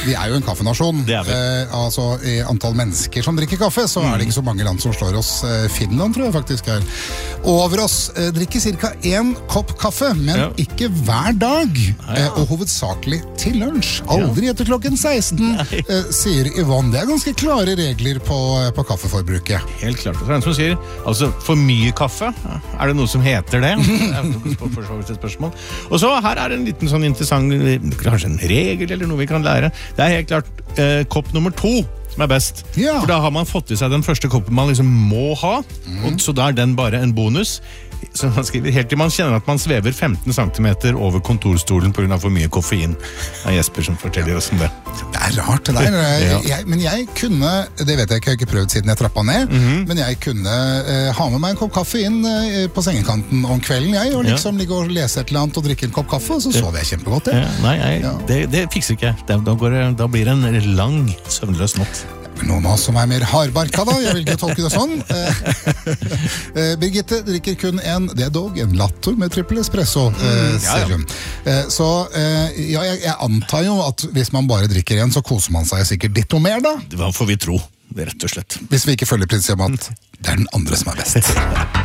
vi jo en kaffenasjon. Det vi. Altså, i antall mennesker som drikker kaffe, så det ikke så mange land som slår oss. Finland tror jeg faktisk over oss drikker cirka 1 kopp kaffe, men ikke hver dag. Og hovedsakelig til lunsj. Aldri etter klokken 16, sier Yvonne. Det ganske klare regler på kaffeforbruket. Helt klart. Det en som sier, altså for mye kaffe, det noe som heter det? For så vidt et spørsmål. Og så her en liten sånn interessant, kanskje en regel eller noe vi kan lære. Det helt klart kopp nummer 2 som best. For da har man fått i seg den første koppen man liksom må ha, og så da den bare en bonus. Så man skriver helt til man kjenner at man svever 15 centimeter over kontorstolen på grunn av for mye koffein. Det Jesper som forteller oss om det. Det rart det der. Men jeg kunne, det vet jeg ikke, jeg har ikke prøvd siden jeg trappet ned, men jeg kunne ha med meg en kopp kaffe inn på sengekanten om kvelden, og liksom ligge og lese et eller annet og drikke en kopp kaffe, og så sov jeg kjempegodt. Det fikser ikke jeg. Da blir det en lang, søvnløs natt. Noen av oss som mer hardbarka da, jeg vil ikke tolke det sånn. Birgitte drikker kun det dog en latte med trippel espresso, sier hun. Så jeg antar jo at hvis man bare drikker en, så koser man seg sikkert litt og mer da. Hva får vi tro, rett og slett. Hvis vi ikke følger prinsippet om at det den andre som best.